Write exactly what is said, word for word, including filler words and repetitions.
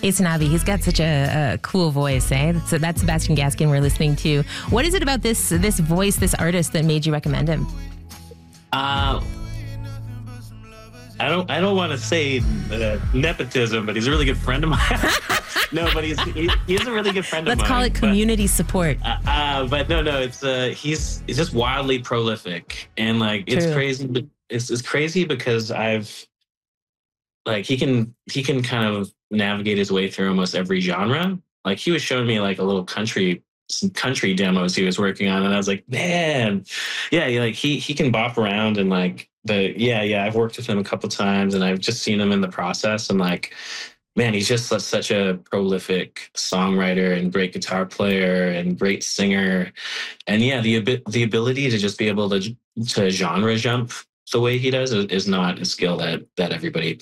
Hey, Sanabi, he's got such a, a cool voice, eh? So that's Sebastian Gaskin we're listening to. What is it about this this voice, this artist that made you recommend him? Uh, I don't I don't want to say uh, nepotism, but he's a really good friend of mine. No, but he's he, he's a really good friend Let's of mine. Let's call it community but, support. Uh, uh, but no, no, it's uh, he's he's just wildly prolific, and like True. it's crazy. But it's it's crazy because I've like he can he can kind of navigate his way through almost every genre. Like he was showing me like a little country some country demos he was working on, and I was like, man, yeah, like he he can bop around and like the yeah yeah I've worked with him a couple times, and I've just seen him in the process, and like. Man, he's just such a prolific songwriter and great guitar player and great singer. And yeah, the the ability to just be able to to genre jump the way he does is not a skill that that everybody